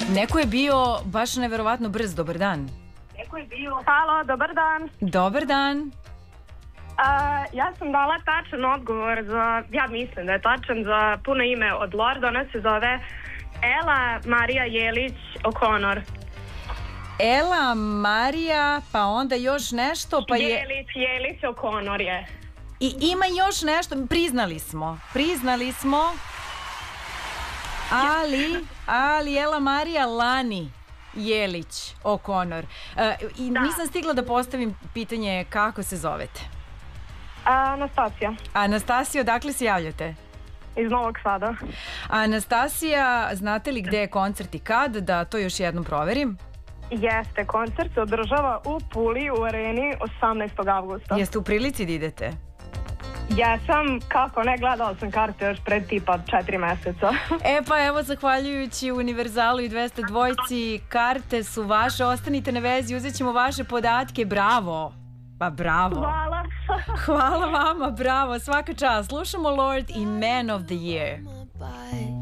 Neko je bio baš neverovatno brz. Dobar dan. Halo, dobar dan. Dobar dan. Ja sam dala tačan odgovor ja mislim da je tačan za puno ime od Lorda. Ona se zove Ela Marija Jelić O'Connor. Ela Marija, pa onda još nešto, pa je... Jelić O'Connor je. I ima još nešto, priznali smo, ali Ela Marija Lani Jelić O'Connor. I nisam stigla da postavim pitanje kako se zovete. Anastasija. Anastasija, odakle se javljate? Iz Novog Sada. Anastasija, znate li gde je koncert i kad? Da to još jednom proverim. Jeste, koncert se održava u Puli u areni 18. avgusta. Jeste u prilici da idete? Jesam, kako ne, gledala sam karte još pred tipa 4 meseca. Pa evo, zahvaljujući Univerzalu i 202 karte su vaše, ostanite na vezi, uzet ćemo vaše podatke, bravo. Pa bravo. Hvala. Hvala vama, bravo, svaka čast. Slušamo Lord i Man of the Year.